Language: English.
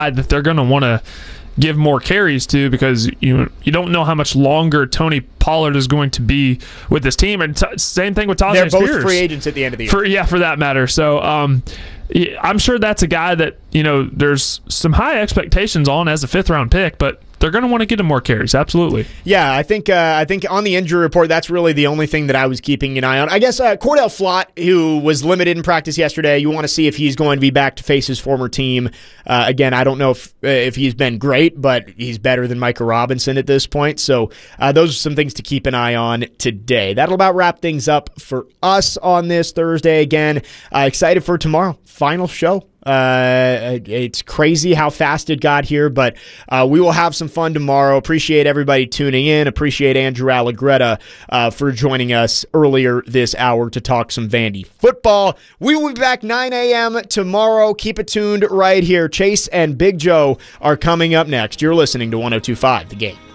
that they're going to want to give more carries to, because you don't know how much longer Tony Pollard is going to be with this team. And same thing with Tajay Spears. They're both free agents at the end of the year. For that matter. So I'm sure that's a guy that there's some high expectations on as a 5th-round pick, but they're going to want to get him more carries. Absolutely. Yeah, I think on the injury report, that's really the only thing that I was keeping an eye on. I guess Cordell Flott, who was limited in practice yesterday, you want to see if he's going to be back to face his former team. Again, I don't know if he's been great, but he's better than Micah Robinson at this point. So those are some things to keep an eye on today. That'll about wrap things up for us on this Thursday. Again, excited for tomorrow. Final show. It's crazy how fast it got here, but we will have some fun tomorrow. Appreciate everybody tuning in. Appreciate Andrew Allegretta for joining us earlier this hour to talk some Vandy football. We will be back 9 a.m. tomorrow. Keep it tuned right here. Chase and Big Joe are coming up next. You're listening to 102.5 The Game.